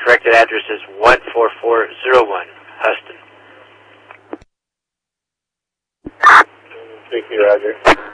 corrected address is 14401 Huston. Thank you, Roger.